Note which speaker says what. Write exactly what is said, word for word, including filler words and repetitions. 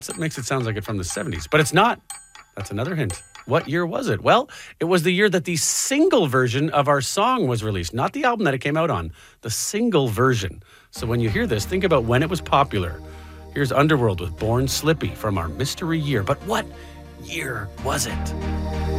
Speaker 1: It makes it sound like it's from the seventies, but it's not. That's another hint. What year was it? Well, it was the year that the single version of our song was released, not the album that it came out on, the single version. So when you hear this, think about when it was popular. Here's Underworld with Born Slippy from our mystery year. But what year was it?